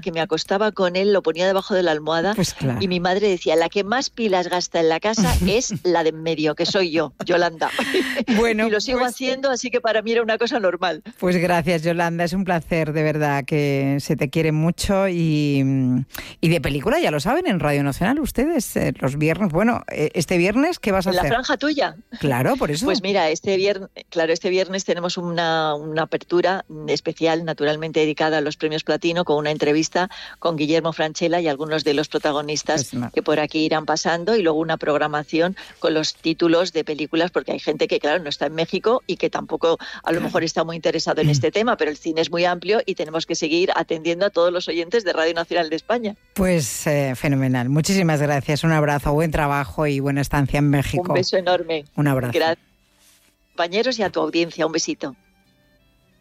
que me acostaba con él, lo ponía debajo de la almohada, Pues claro. y mi madre decía, la que más pilas gasta en la casa es la de en medio, que soy yo, Yolanda. Bueno, y lo sigo haciendo, así que para mí era una cosa normal. Pues gracias, Yolanda, es un placer, de verdad, que se te quiere mucho y de película, ya lo saben, en Radio Nacional ustedes, los viernes. Bueno, este viernes, ¿qué vas a ¿En hacer? la franja tuya? Claro, por eso. Pues mira, este viernes tenemos una apertura especial, naturalmente dedicada a los premios Platino, con una entrevista con Guillermo Francella y algunos de los protagonistas que por aquí irán pasando, y luego una programación con los títulos de películas, porque hay gente que, claro, no está en México y que tampoco a lo mejor está muy interesado en este tema, pero el cine es muy amplio y tenemos que seguir atendiendo a todos los oyentes de Radio Nacional de España. Pues fenomenal. Muchísimas gracias. Un abrazo, buen trabajo y buena estancia en México. Un beso enorme. Un abrazo. Gracias, compañeros, y a tu audiencia. Un besito.